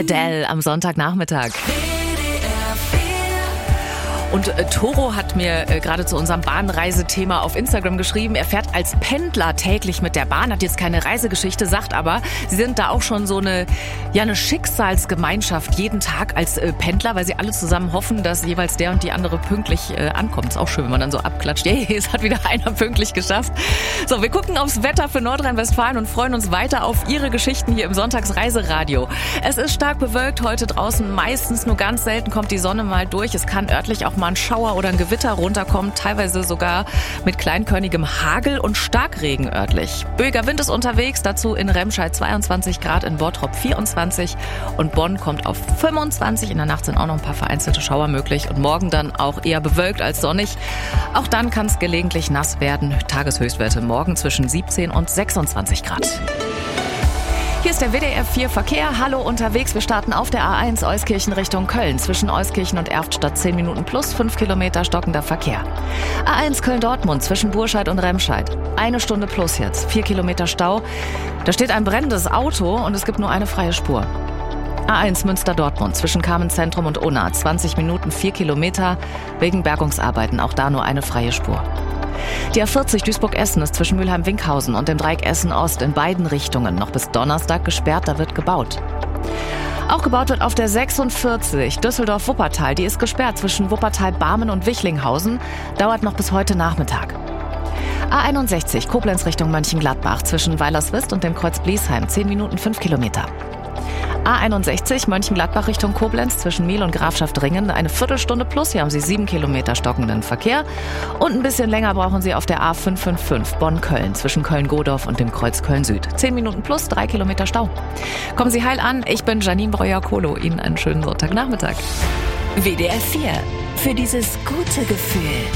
Adele am Sonntagnachmittag. Und Toro hat mir gerade zu unserem Bahnreisethema auf Instagram geschrieben, er fährt als Pendler täglich mit der Bahn, hat jetzt keine Reisegeschichte, sagt aber, sie sind da auch schon so eine Schicksalsgemeinschaft jeden Tag als Pendler, weil sie alle zusammen hoffen, dass jeweils der und die andere pünktlich ankommt. Ist auch schön, wenn man dann so abklatscht. Hey, es hat wieder einer pünktlich geschafft. So, wir gucken aufs Wetter für Nordrhein-Westfalen und freuen uns weiter auf Ihre Geschichten hier im Sonntagsreiseradio. Es ist stark bewölkt heute draußen, meistens nur ganz selten kommt die Sonne mal durch. Es kann örtlich auch mal ein Schauer oder ein Gewitter runterkommt, teilweise sogar mit kleinkörnigem Hagel und Starkregen örtlich. Böiger Wind ist unterwegs, dazu in Remscheid 22 Grad, in Bottrop 24 und Bonn kommt auf 25. In der Nacht sind auch noch ein paar vereinzelte Schauer möglich und morgen dann auch eher bewölkt als sonnig. Auch dann kann es gelegentlich nass werden. Tageshöchstwerte morgen zwischen 17 und 26 Grad. Hier ist der WDR 4 Verkehr. Hallo unterwegs. Wir starten auf der A1 Euskirchen Richtung Köln. Zwischen Euskirchen und Erftstadt 10 Minuten plus 5 Kilometer stockender Verkehr. A1 Köln-Dortmund zwischen Burscheid und Remscheid. 1 Stunde plus jetzt. 4 Kilometer Stau. Da steht ein brennendes Auto und es gibt nur eine freie Spur. A1 Münster-Dortmund zwischen Carmen-Zentrum und Unna. 20 Minuten 4 Kilometer wegen Bergungsarbeiten. Auch da nur eine freie Spur. Die A40 Duisburg-Essen ist zwischen Mülheim-Winkhausen und dem Dreieck Essen-Ost in beiden Richtungen noch bis Donnerstag gesperrt, da wird gebaut. Auch gebaut wird auf der 46 Düsseldorf-Wuppertal, die ist gesperrt zwischen Wuppertal-Barmen und Wichlinghausen, dauert noch bis heute Nachmittag. A61 Koblenz Richtung Mönchengladbach zwischen Weilerswist und dem Kreuz Bliesheim, 10 Minuten 5 Kilometer. A61 Mönchengladbach Richtung Koblenz zwischen Miel und Grafschaft-Ringen eine Viertelstunde plus. Hier haben Sie 7 Kilometer stockenden Verkehr. Und ein bisschen länger brauchen Sie auf der A555 Bonn-Köln zwischen Köln-Godorf und dem Kreuz Köln-Süd. 10 Minuten plus, 3 Kilometer Stau. Kommen Sie heil an. Ich bin Janine Breuer-Kohlo. Ihnen einen schönen Sonntagnachmittag. WDR 4. Für dieses gute Gefühl.